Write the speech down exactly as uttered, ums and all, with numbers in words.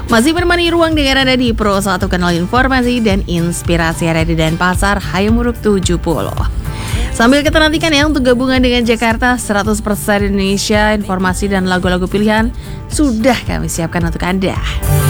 Masih menemani ruang dengar Anda di Pro satu Kanal Informasi dan Inspirasi Radio Denpasar Hayamuruk tujuh puluh. Sambil kita nantikan ya untuk gabungan dengan Jakarta seratus persen Indonesia, informasi dan lagu-lagu pilihan sudah kami siapkan untuk Anda.